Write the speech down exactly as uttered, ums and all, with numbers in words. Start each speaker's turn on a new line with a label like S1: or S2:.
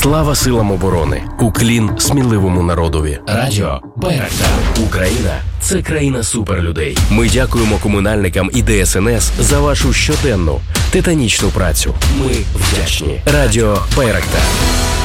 S1: Слава силам оборони! Уклін сміливому народові! Радіо Байрактар. Україна – це країна суперлюдей. Ми дякуємо комунальникам і Де Ес Ен Ес за вашу щоденну, титанічну працю. Ми вдячні. Радіо Байрактар.